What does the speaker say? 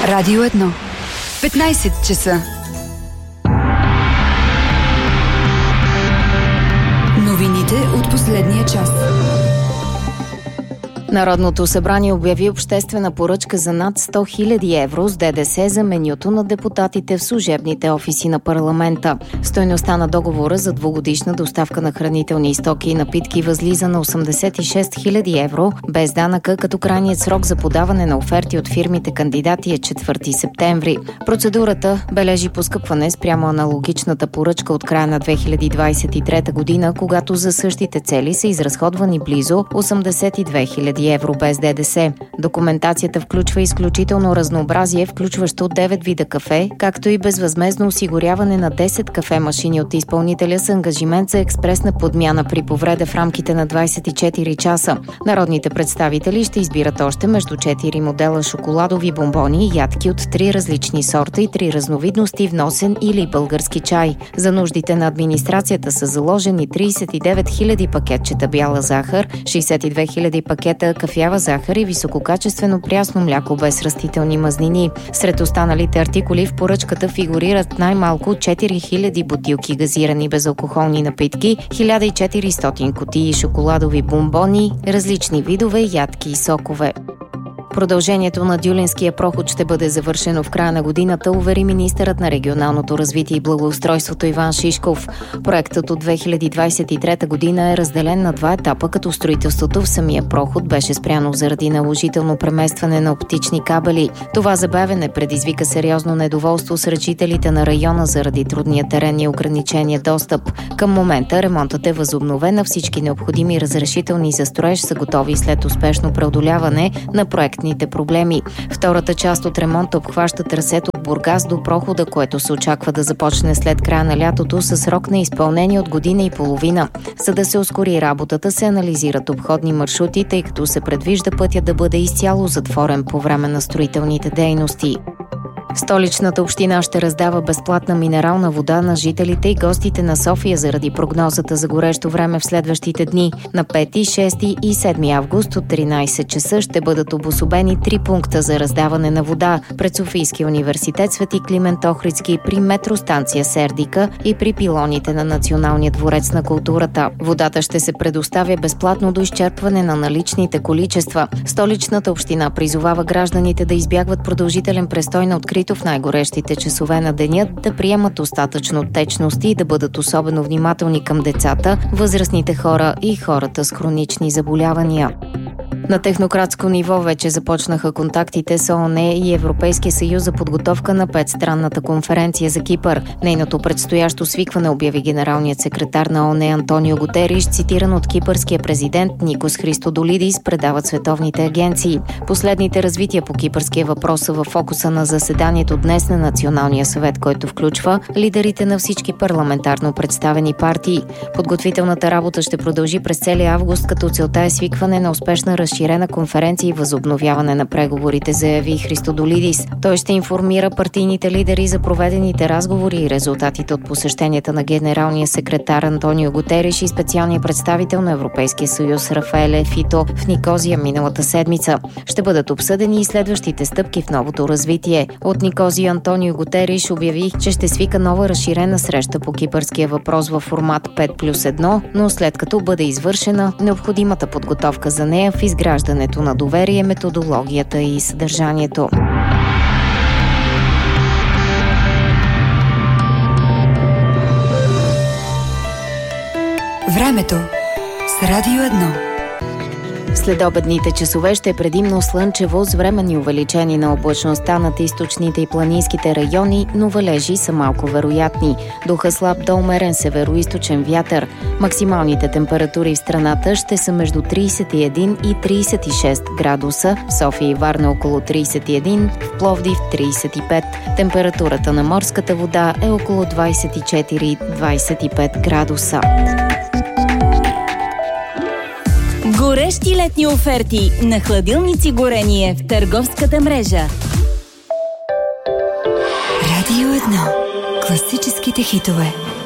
Радио 1. 15 часа. Новините от последния час. Народното събрание обяви обществена поръчка за над 100 000 евро с ДДС за менюто на депутатите в служебните офиси на парламента. Стойността на договора за двугодишна доставка на хранителни стоки и напитки възлиза на 86 000 евро, без данъка, като крайният срок за подаване на оферти от фирмите кандидати е 4 септември. Процедурата бележи поскъпване спрямо аналогичната поръчка от края на 2023 година, когато за същите цели са изразходвани близо 82 000 евро без ДДС. Документацията включва изключително разнообразие, включващо 9 вида кафе, както и безвъзмездно осигуряване на 10 кафе машини от изпълнителя с ангажимент за експресна подмяна при повреда в рамките на 24 часа. Народните представители ще избират още между 4 модела шоколадови бомбони и ядки от 3 различни сорта и 3 разновидности вносен или български чай. За нуждите на администрацията са заложени 39 000 пакетчета бяла захар, 62 000 пакета кафява захар и висококачествено прясно мляко без растителни мазнини. Сред останалите артикули в поръчката фигурират най-малко 4000 бутилки газирани безалкохолни напитки, 1400 кутии шоколадови бомбони, различни видове ядки и сокове. Продължението на Дюлинския проход ще бъде завършено в края на годината, увери министърът на регионалното развитие и благоустройството Иван Шишков. Проектът от 2023 година е разделен на 2 етапа, като строителството в самия проход беше спряно заради наложително преместване на оптични кабели. Това забавяне предизвика сериозно недоволство сред жителите на района заради трудния терен и ограничения достъп. Към момента ремонтът е възобновен, а всички необходими разрешителни за строеж са готови след успешно преодоляване на проектните проблеми. Втората част от ремонта обхваща трасето от Бургас до прохода, което се очаква да започне след края на лятото със срок на изпълнение от година и половина. За да се ускори работата, се анализират обходни маршрути, тъй като се предвижда пътя да бъде изцяло затворен по време на строителните дейности. Столичната община ще раздава безплатна минерална вода на жителите и гостите на София заради прогнозата за горещо време в следващите дни. На 5, 6 и 7 август от 13 часа ще бъдат обособени 3 пункта за раздаване на вода пред Софийския университет Свети Климент Охридски, при метростанция Сердика и при пилоните на Националния дворец на културата. Водата ще се предоставя безплатно до изчерпване на наличните количества. Столичната община призовава гражданите да избягват продължителен престой на открито в най-горещите часове на деня, да приемат достатъчно течности и да бъдат особено внимателни към децата, възрастните хора и хората с хронични заболявания. На технократско ниво вече започнаха контактите с ООН и Европейския съюз за подготовка на 5-странната конференция за Кипър. Нейното предстоящо свикване обяви генералният секретар на ООН Антонио Гутериш, цитиран от кипърския президент Никос Христодолидис, предават световните агенции. Последните развития по кипърския въпрос са в фокуса на заседанието днес на Националния съвет, който включва лидерите на всички парламентарно представени партии. Подготвителната работа ще продължи през целия август, като целта е свикване на успешна разширена конференция и възобновяване на преговорите, заяви Христодолидис. Той ще информира партийните лидери за проведените разговори и резултатите от посещенията на генералния секретар Антонио Гутериш и специалния представител на Европейския съюз Рафаеле Фито в Никозия миналата седмица. Ще бъдат обсъдени и следващите стъпки в новото развитие. От Никозия Антонио Гутериш обяви, че ще свика нова разширена среща по кипърския въпрос във формат 5+1, но след като бъде извършена необходимата подготовка за нея в изграждането на доверие, методологията и съдържанието. Времето с Радио 1. Следобедните часове ще е предимно слънчево с временни увеличени на облачността над източните и планинските райони, но валежи са малко вероятни. Духа слаб до умерен североизточен вятър. Максималните температури в страната ще са между 31 и 36 градуса, в София и Варна около 31, в Пловдив 35. Температурата на морската вода е около 24-25 градуса. Горещи летни оферти на хладилници горение в търговската мрежа. Радио 1. Класическите хитове.